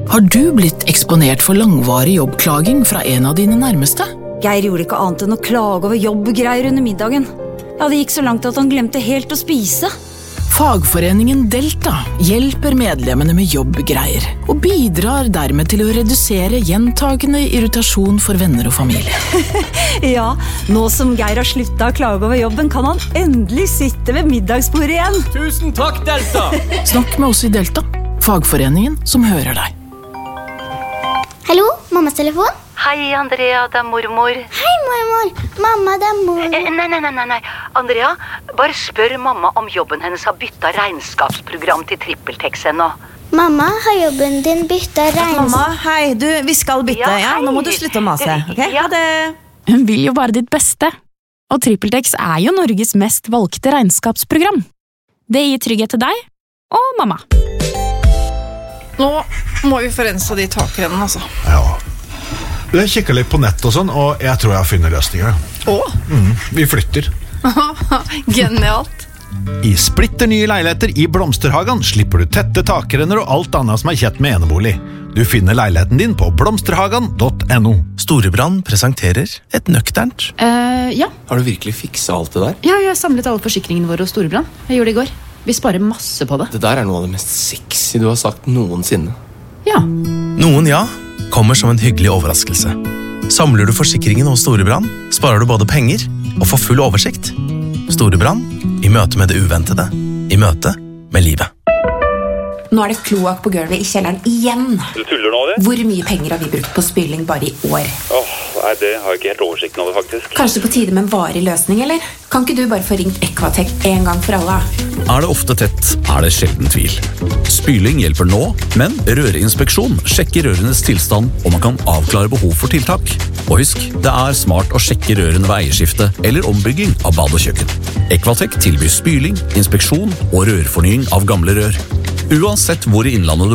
Har du blitt eksponert for langvarig jobbklaging fra en av dine nærmeste? Geir gjorde ikke annet enn å klage over jobbgreier under middagen. Ja, det gikk så langt at han glemte helt å spise. Fagforeningen Delta hjelper medlemmene med jobbgreier og bidrar dermed til å redusere gjentagende irritasjon for venner og familie. Ja, nå som Geir har sluttet å klage over jobben, kan han endelig sitte ved middagsbordet igjen. Tusen takk, Delta! Snakk med oss i Delta, fagforeningen som hører deg. Hallo, mammas telefon? Hei, Andrea, det mormor. Hei, mormor. Mamma, det mor. Nei. Andrea, bare spør mamma om jobben hennes har byttet regnskapsprogram til TrippelTex ennå. Mamma, har jobben din byttet regnskap? Mamma, hei, vi skal bytte, ja, nå må du slutte å mase, ok? Ha det. Hun vil jo bare ditt beste. Og TrippelTex jo Norges mest valgte regnskapsprogram. Det gir trygghet til deg og mamma. Nå må vi få rensa de takrennene, altså. Ja. Jeg kikket litt på nett og sånn, og jeg tror jeg har funnet løsninger. Vi flytter. Genialt. I splitter nye leiligheter i Blomsterhagen slipper du tette takrenner og alt annet som kjett med enebolig. Du finner leiligheten din på blomsterhagen.no. Storebrand presenterer et nøkternt. Ja. Har du virkelig fikset alt det der? Ja, jeg har samlet alle forsikringene våre hos Storebrand. Jeg gjorde det i går. Vi sparer masse på det. Det der noe av det mest sexy du har sagt noensinne. Ja. Noen kommer som en hyggelig overraskelse. Samler du forsikringen hos Storebrand, sparer du både penger og får full oversikt. Storebrand, i møte med det uventede, i møte med livet. Nå det kloakk på gulvet i kjelleren igjen. Du tuller nå, det? Hvor mye penger har vi brukt på spyling bare i år? Nei, det har jeg ikke helt oversikten over, faktisk. Kanskje på tide med en varig løsning, eller? Kan ikke du bare få ringt Equatec en gang for alle? Det ofte tett, det sjelden tvil. Spyling hjelper nå, men rørinspeksjon sjekker rørenes tilstand, og man kan avklare behov for tiltak. Og husk, det smart å sjekke rørene ved eierskifte eller ombygging av bad og kjøkken. Equatec tilbyr spyling, inspeksjon og rørfornying av gamle rør. Uansett hvor i innlandet du